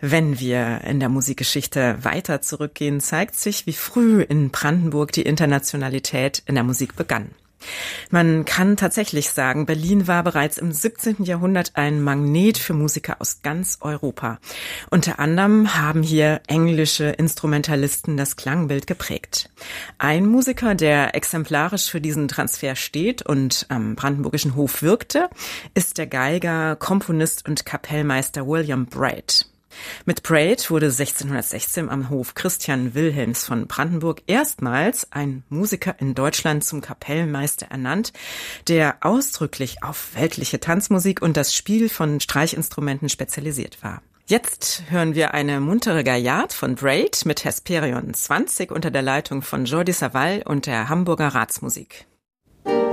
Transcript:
Wenn wir in der Musikgeschichte weiter zurückgehen, zeigt sich, wie früh in Brandenburg die Internationalität in der Musik begann. Man kann tatsächlich sagen, Berlin war bereits im 17. Jahrhundert ein Magnet für Musiker aus ganz Europa. Unter anderem haben hier englische Instrumentalisten das Klangbild geprägt. Ein Musiker, der exemplarisch für diesen Transfer steht und am Brandenburgischen Hof wirkte, ist der Geiger, Komponist und Kapellmeister William Braid. Mit Braid wurde 1616 am Hof Christian Wilhelms von Brandenburg erstmals ein Musiker in Deutschland zum Kapellmeister ernannt, der ausdrücklich auf weltliche Tanzmusik und das Spiel von Streichinstrumenten spezialisiert war. Jetzt hören wir eine muntere Gaillard von Braid mit Hesperion 20 unter der Leitung von Jordi Savall und der Hamburger Ratsmusik.